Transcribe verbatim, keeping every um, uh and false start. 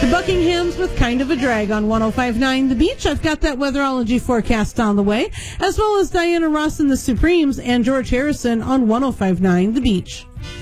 The Buckinghams with Kind of a Drag on one oh five point nine The Beach. I've got that weatherology forecast on the way, as well as Diana Ross and the Supremes and George Harrison on one oh five point nine The Beach.